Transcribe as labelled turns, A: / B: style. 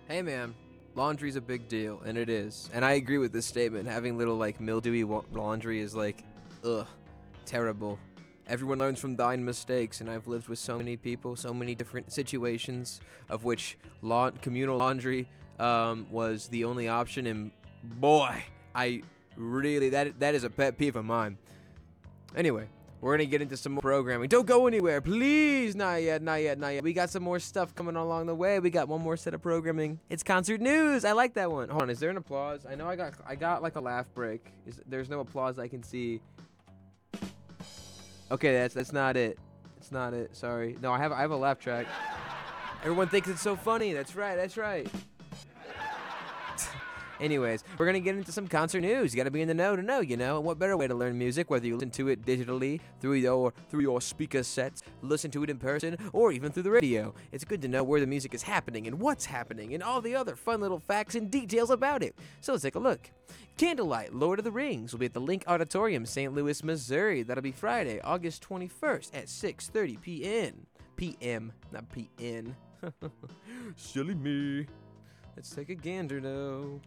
A: Hey man, laundry's a big deal, and it is. And I agree with this statement. Having little like mildewy laundry is like, ugh, terrible. Everyone learns from thine mistakes, and I've lived with so many people, so many different situations, of which communal laundry was the only option. And boy, I really that is a pet peeve of mine. Anyway, we're gonna get into some more programming. Don't go anywhere, please. Not yet, not yet, not yet. We got some more stuff coming along the way. We got one more set of programming. It's concert news. I like that one. Hold on, is there an applause? I know I got like a laugh break. There's no applause I can see. Okay, that's not it. It's not it. Sorry. No, I have a laugh track. Everyone thinks it's so funny. That's right. That's right. Anyways, we're gonna get into some concert news. You gotta be in the know to know, you know. And what better way to learn music, whether you listen to it digitally through your speaker sets, listen to it in person, or even through the radio. It's good to know where the music is happening and what's happening and all the other fun little facts and details about it. So let's take a look. Candlelight, Lord of the Rings will be at the Link Auditorium, St. Louis, Missouri. That'll be Friday, August 21st at 6:30 p.m. p.m. not p.n. Silly me. Let's take a gander though.